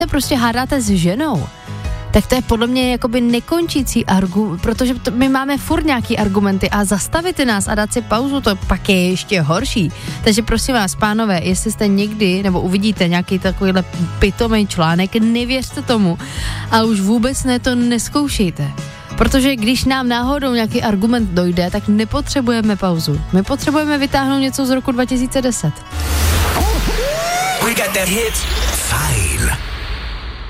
prostě hádáte s ženou, tak to je podle mě jakoby nekončící argument, protože my máme furt nějaký argumenty a zastavit nás a dát si pauzu, to pak je ještě horší. Takže prosím vás, pánové, jestli jste někdy, nebo uvidíte nějaký takovýhle pitomej článek, nevěřte tomu a už vůbec to neskoušejte. Protože když nám náhodou nějaký argument dojde, tak nepotřebujeme pauzu. My potřebujeme vytáhnout něco z roku 2010. We got that hit.